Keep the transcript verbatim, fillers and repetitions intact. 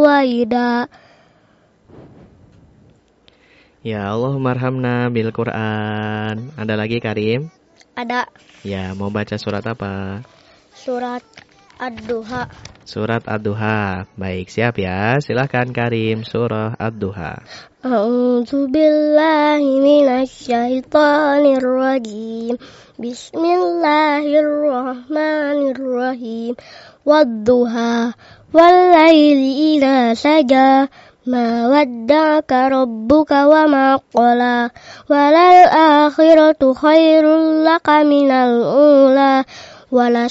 ruwaida. Ya, Allahumma arhamna bil Quran. Ada lagi Karim? Ada. Ya, mau baca surat apa? Surat Ad-Duha. Surat Ad-Duha. Baik, siap ya. Silahkan Karim, surah Ad-Duha. A'udzu billahi minasy syaithanir rajim. Bismillahirrahmanirrahim. Wad-duha wal-laili idza saja. Ma wadda'aka rabbuka wa ma qala. Walal akhiratu khairul laka minal ula. Wala